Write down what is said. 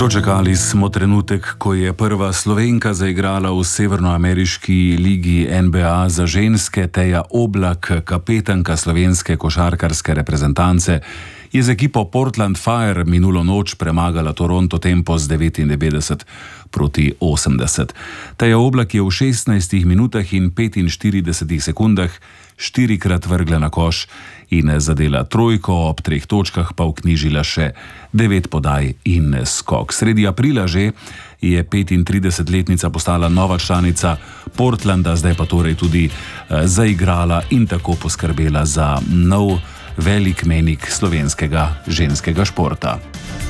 Dočakali smo trenutek, ko je prva Slovenka zaigrala v severnoameriški ligi NBA za ženske. Teja Oblak, kapetanka slovenske košarkarske reprezentance, je z ekipo Portland Fire minulo noč premagala Toronto Tempo z 99-80. Teja Oblak je v 16 minutah in 45 sekundah štirikrat vrgla na koš in zadela trojko, ob 3 točkah pa vknjižila še 9 podaj in skok. Sredi aprila že je 35-letnica postala nova članica Portlanda, zdaj pa torej tudi zaigrala in tako poskrbela za nov velik mejnik slovenskega ženskega športa.